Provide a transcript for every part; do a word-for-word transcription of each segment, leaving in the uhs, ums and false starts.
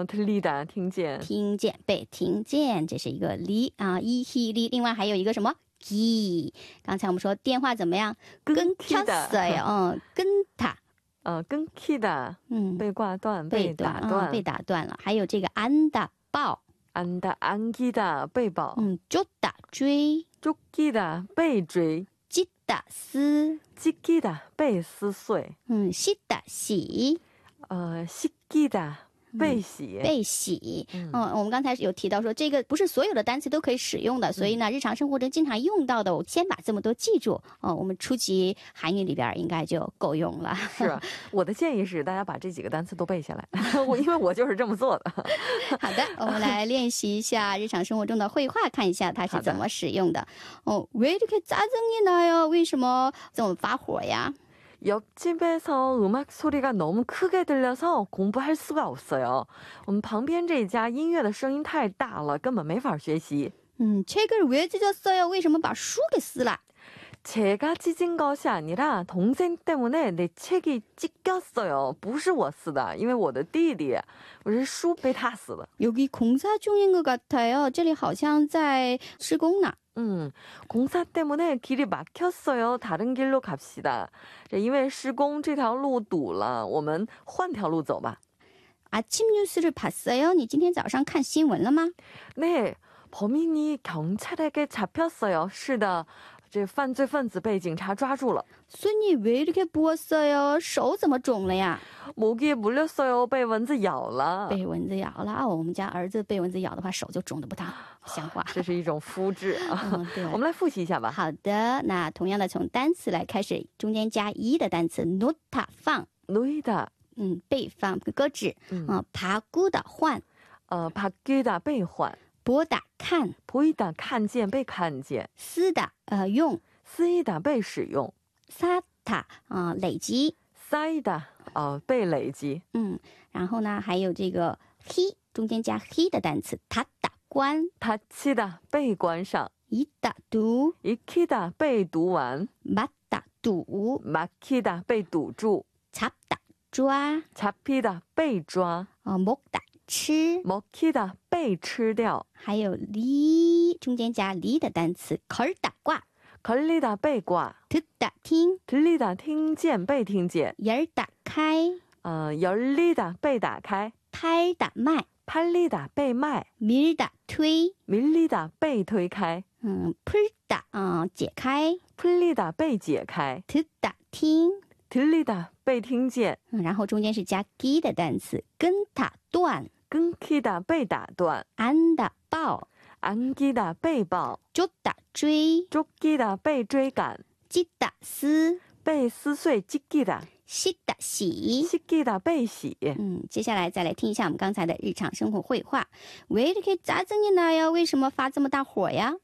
嗯，들리다听见， 听见被听见，这是一个리啊이 히 리。另外还有一个什么기，刚才我们说电话怎么样？ 끊겼어요。 嗯，跟他。 呃，끊기다， 嗯，被挂断，被打断， 被打断了。还有这个안다抱， 안다 안기다被抱， 嗯，쫓다追， 쫓기다被追， 찢다撕， 찢기다被撕碎， 嗯，씻다洗， 呃，씻기다被洗， 被洗。嗯，我们刚才有提到说这个不是所有的单词都可以使用的，所以呢日常生活中经常用到的我先把这么多记住，哦，我们初级韩语里边应该就够用了。 是，我的建议是大家把这几个单词都背下来，我因为我就是这么做的。 好的，我们来练习一下日常生活中的绘画，看一下它是怎么使用的。哦，왜 이렇게 짜증이 나요？ 为什么这么发火呀？ 옆집에서 음악 소리가 너무 크게 들려서 공부할 수가 없어요. 음, 旁边这家音乐的声音太大了，根本没法学习。 음, 책을 왜 찢었어요? 为什么把书给撕了？ 제가 찢은 것이 아니라 동생 때문에 내 책이 찢겼어요. 不是我撕的，因为我的弟弟，我是书被他撕了。 여기 공사 중인 것 같아요. 这里好像在施工呢。 음, 공사 때문에 길이 막혔어요. 다른 길로 갑시다. 因为施工这条路堵了，我们换条路走吧。 아침 뉴스를 봤어요? 你今天早上看新闻了吗？ 네, 범인이 경찰에게 잡혔어요. 是的，这犯罪分子被警察抓住了。 손이 왜 이렇게 부었어요? 手怎么肿了呀？ 모기에 물렸어요. 被蚊子咬了。 被蚊子咬了。哦，我们家儿子被蚊子咬的话手就肿得不太像话。 这是一种肤质啊。 嗯，对。 我们来复习一下吧。 好的，那同样的从单词来开始，中间加一的单词 놓다 放 놓이다 嗯被放搁置。嗯，啊 바꾸다 换呃 바뀌다 被换 보다 看 보이다 看见被看见 쓰다 呃用 쓰이다 被使用 쌓다 啊累积 쌓이다 呃被累积。 嗯，然后呢还有这个 he 中间加 he 的单词 닫다 关 닫히다 被关上 읽다 读 익히다 被读完 막다 堵 막히다 被堵住 잡다 抓 잡히다 被抓 어, 먹다 吃 먹히다 被吃掉还有 리 中间加 리 的单词 걸다 挂 걸리다 被挂 듣다 听 들리다 听见被听见 열다 开呃 열리다 被打开 팔다 卖 팔리다 被卖 밀다 推 밀리다 被推开 음, 풀다 呃解开 풀리다 被解开 듣다 听 들리다 被听见嗯，然后中间是加 기 的单词 끊다 断 끊기다 被打断 안다 抱 안기다 被抱 쫓다 追 쫓기다 被追赶 찢다 撕被撕碎 찢기다 씻다 洗 씻기다 被洗。 嗯，接下来再来听一下我们刚才的日常生活绘画。왜 이렇게 짜증이 나요? 为什么发这么大火呀？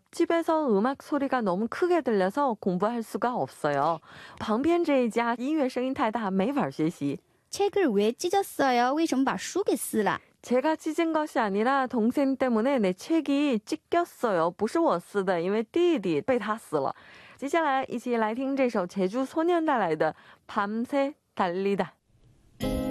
옆집에서 음악 소리가 너무 크게 들려서 공부할 수가 없어요. 旁边这一家音乐声音太大没法学习。 책을 왜 찢었어요? 为什么把书给撕了？ 제가 찢은 것이 아니라 동생 때문에 내 책이 찢겼어요. 不是我撕的，因为弟弟被他撕了。接下来一起来听这首제주소년带来的밤새 달리다。